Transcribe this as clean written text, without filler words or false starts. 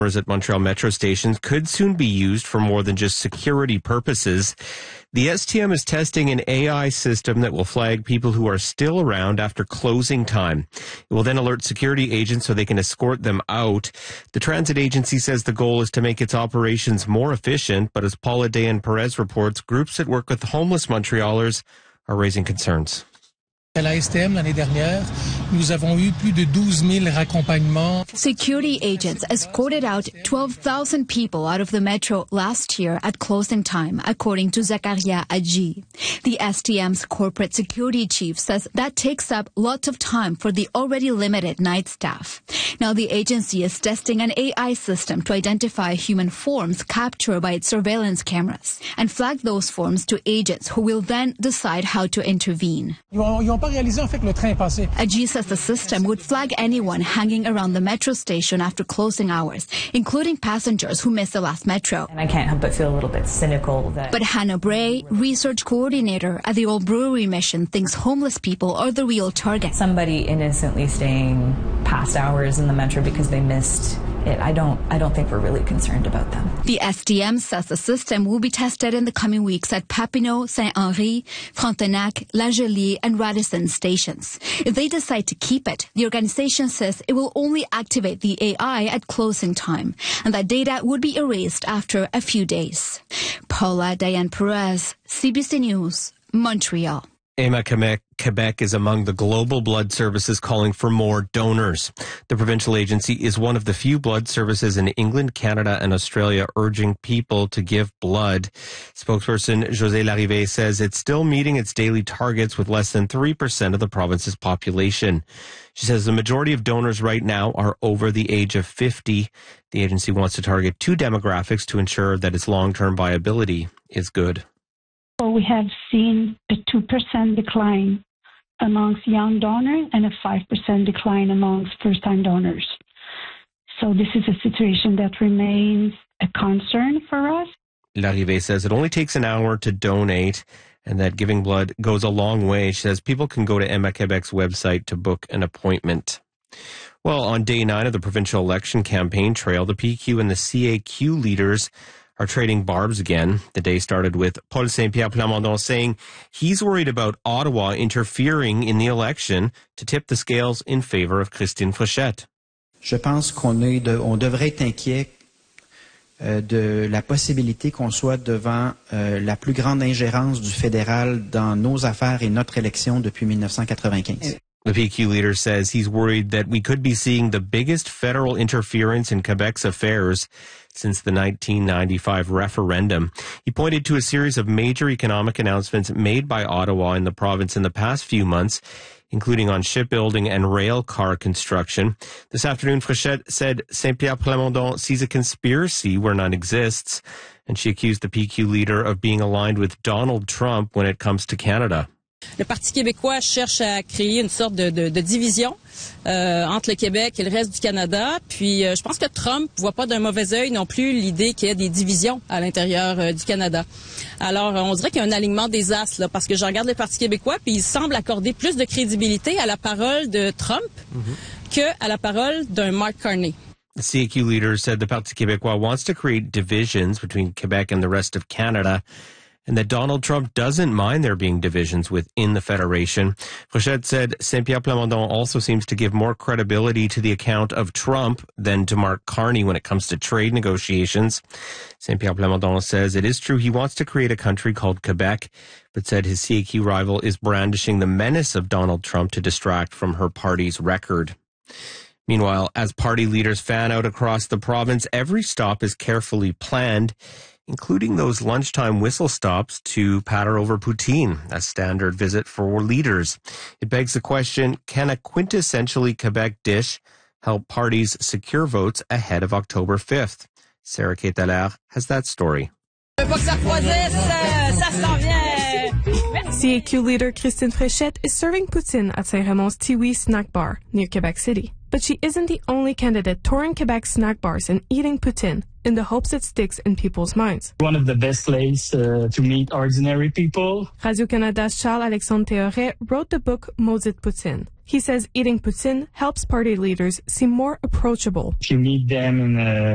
at Montreal metro stations could soon be used for more than just security purposes. The STM is testing an AI system that will flag people who are still around after closing time. It will then alert security agents so they can escort them out. The transit agency says the goal is to make its operations more efficient, but as Paula Dayan-Perez reports, groups that work with homeless Montrealers are raising concerns. À la STM, l'année dernière, nous avons eu plus de 12 000 raccompagnements. Security agents escorted out 12,000 people out of the metro last year at closing time, according to Zakaria Adji. The STM's corporate security chief says that takes up lots of time for the already limited night staff. Now the agency is testing an AI system to identify human forms captured by its surveillance cameras and flag those forms to agents who will then decide how to intervene. Adji says the system would flag anyone hanging around the metro station after closing hours, including passengers who missed the last metro. And I can't help but feel a little bit cynical that... But Hannah Bray, research coordinator at the Old Brewery Mission, thinks homeless people are the real target. Somebody innocently staying past hours in the metro because they missed it. I don't think we're really concerned about them. The STM says the system will be tested in the coming weeks at Papineau, Saint-Henri, Frontenac, L'Angely, and Radisson stations. If they decide to keep it, the organization says it will only activate the AI at closing time, and that data would be erased after a few days. Paula Dayan-Perez, CBC News, Montreal. Quebec is among the global blood services calling for more donors. The provincial agency is one of the few blood services in England, Canada, and Australia urging people to give blood. Spokesperson José Larrivée says it's still meeting its daily targets with less than 3% of the province's population. She says the majority of donors right now are over the age of 50. The agency wants to target two demographics to ensure that its long-term viability is good. We have seen a 2% decline amongst young donors and a 5% decline amongst first-time donors. So this is a situation that remains a concern for us. Larrivée says it only takes an hour to donate and that giving blood goes a long way. She says people can go to Héma-Québec's website to book an appointment. Well, on day 9 of the provincial election campaign trail, the PQ and the CAQ leaders are trading barbs again. The day started with Paul Saint-Pierre Plamondon saying he's worried about Ottawa interfering in the election to tip the scales in favor of Christine Fréchette. Je pense qu'on devrait être inquiet de la possibilité qu'on soit devant la plus grande ingérence du fédéral dans nos affaires et notre élection depuis 1995. The PQ leader says he's worried that we could be seeing the biggest federal interference in Quebec's affairs since the 1995 referendum. He pointed to a series of major economic announcements made by Ottawa in the province in the past few months, including on shipbuilding and rail car construction. This afternoon, Fréchette said Saint-Pierre Plamondon sees a conspiracy where none exists, and she accused the PQ leader of being aligned with Donald Trump when it comes to Canada. Le Parti québécois cherche à créer une sorte de division entre le Québec et le reste du Canada. Puis je pense que Trump ne voit pas d'un mauvais œil non plus l'idée qu'il y ait des divisions à l'intérieur du Canada. Alors on dirait qu'il y a un alignement des as là, parce que je regarde le Parti québécois puis il semble accorder plus de crédibilité à la parole de Trump que à la parole d'un Mark Carney. The CAQ leader said the Parti québécois wants to create divisions between Quebec and the rest of Canada, and that Donald Trump doesn't mind there being divisions within the Federation. Fréchette said Saint-Pierre Plamondon also seems to give more credibility to the account of Trump than to Mark Carney when it comes to trade negotiations. Saint-Pierre Plamondon says it is true he wants to create a country called Quebec, but said his CAQ rival is brandishing the menace of Donald Trump to distract from her party's record. Meanwhile, as party leaders fan out across the province, every stop is carefully planned, including those lunchtime whistle stops to patter over poutine, a standard visit for leaders. It begs the question, can a quintessentially Quebec dish help parties secure votes ahead of October 5th? Sarah Kate Dallaire has that story. CAQ leader Christine Fréchette is serving poutine at Saint-Ramon's Tiwi Snack Bar near Quebec City. But she isn't the only candidate touring Quebec snack bars and eating poutine in the hopes it sticks in people's minds. One of the best ways to meet ordinary people. Radio-Canada's Charles-Alexandre Théoret wrote the book Maudite Poutine. He says eating poutine helps party leaders seem more approachable. If you meet them in a